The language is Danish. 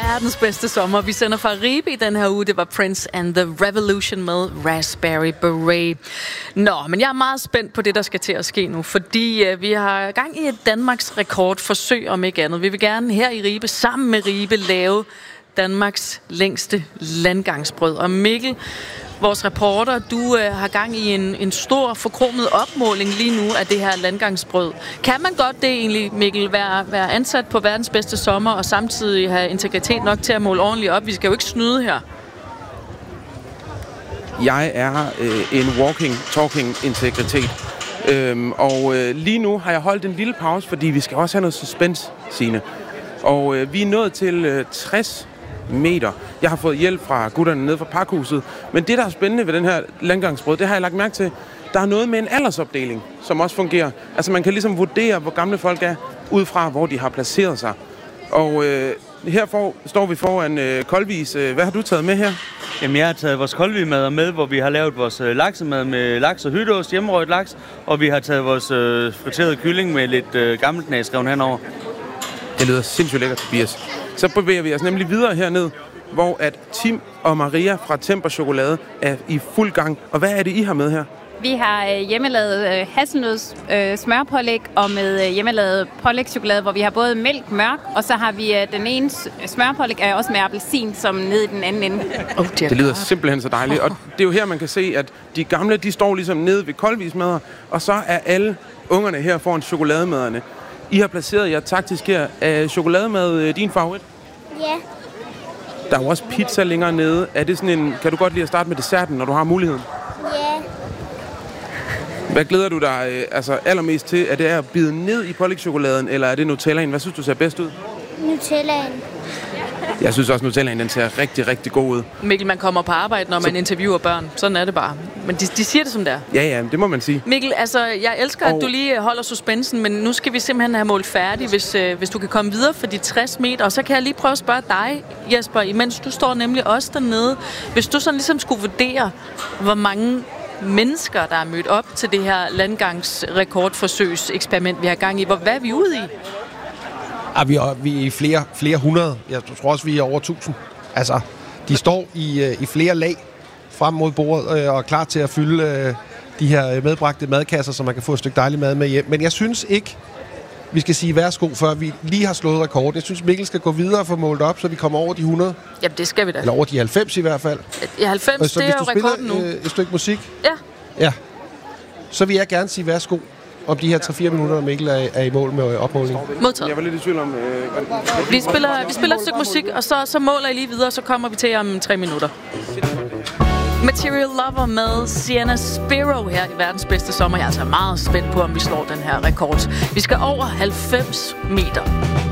verdens bedste sommer. Vi sender fra Ribe i den her uge. Det var Prince and the Revolution med Raspberry Beret. Nå, men jeg er meget spændt på det, der skal til at ske nu, fordi vi har gang i et Danmarks rekordforsøg, om ikke andet. Vi vil gerne her i Ribe, sammen med Ribe, lave Danmarks længste landgangsbrød. Og Mikkel, vores reporter, du har gang i en stor forkromet opmåling lige nu af det her landgangsbrød. Kan man godt det egentlig, Mikkel, være ansat på verdens bedste sommer og samtidig have integritet nok til at måle ordentligt op? Vi skal jo ikke snyde her. Jeg er en walking, talking integritet. Og lige nu har jeg holdt en lille pause, fordi vi skal også have noget suspense, Signe. Og vi er nået til 60 meter. Jeg har fået hjælp fra gutterne nede fra pakhuset. Men det, der er spændende ved den her landgangsbrød, det har jeg lagt mærke til. Der er noget med en aldersopdeling, som også fungerer. Altså man kan ligesom vurdere, hvor gamle folk er, ud fra hvor de har placeret sig. Og her står vi foran Koldvis. Hvad har du taget med her? Jamen, jeg har taget vores koldvigmad med, hvor vi har lavet vores laksemad med laks og hytteost, hjemmerøget laks, og vi har taget vores friterede kylling med lidt gammelknæs skrevet henover. Det lyder sindssygt lækkert, Tobias. Så bevæger vi os nemlig videre herned, hvor at Tim og Maria fra Temper Chokolade er i fuld gang. Og hvad er det, I har med her? Vi har hjemmelavet hasselnøds smørpålæg og med hjemmelavet pålægschokolade, hvor vi har både mælk, mørk, og så har vi den ene smørpålæg er også med appelsin, som nede i den anden ende. Det lyder simpelthen så dejligt, og det er jo her, man kan se, at de gamle, de står ligesom nede ved koldvismadder, og så er alle ungerne her foran chokolademaderne. I har placeret jer taktisk her. Er chokolademad din favorit? Ja. Der er jo også pizza længere nede. Er det sådan en, kan du godt lide at starte med desserten, når du har muligheden? Ja. Hvad glæder du dig allermest til? Er det at bide ned i pålægchokoladen, eller er det Nutellaen? Hvad synes du ser bedst ud? Nutellaen. Jeg synes også, Nutellaen den ser rigtig, rigtig god ud. Mikkel, man kommer på arbejde, når man interviewer børn. Sådan er det bare. Men de siger det som det er. Ja, det må man sige. Mikkel, altså, jeg elsker, at du lige holder suspensen, men nu skal vi simpelthen have målt færdigt, hvis du kan komme videre for de 60 meter. Og så kan jeg lige prøve at spørge dig, Jesper, imens du står nemlig også dernede. Hvis du sådan ligesom skulle vurdere, hvor mange mennesker, der er mødt op til det her landgangsrekordforsøgseksperiment, vi har gang i. Hvad er vi ude i? Vi er i flere hundrede. Jeg tror også, vi er over 1000. Altså, de står i flere lag frem mod bordet og er klar til at fylde de her medbragte madkasser, så man kan få et stykke dejlig mad med hjem. Men jeg synes ikke, vi skal sige værsgo, før vi lige har slået rekord. Jeg synes, Mikkel skal gå videre og få målt op, så vi kommer over de 100. Jamen, det skal vi da. Eller over de 90 i hvert fald. Ja, 90, så det er jo rekorden nu. Et stykke musik. Ja. Så vil jeg gerne sige værsgo om de her 3-4 minutter, når Mikkel er i mål med opmålingen. Modtaget. Jeg var lidt i tvivl om... Vi spiller et stykke musik, og så måler I lige videre, og så kommer vi til om 3 minutter. Material Lover med Sienna Spiro her i verdens bedste sommer. Jeg er altså meget spændt på, om vi slår den her rekord. Vi skal over 90 meter.